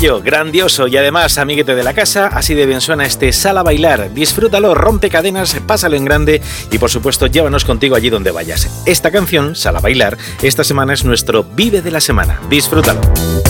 sencillo, grandioso y además amiguete de la casa, así de bien suena este Sal a Bailar. Disfrútalo, rompe cadenas, pásalo en grande y por supuesto llévanos contigo allí donde vayas. Esta canción, Sal a Bailar, esta semana es nuestro Vive de la Semana. Disfrútalo.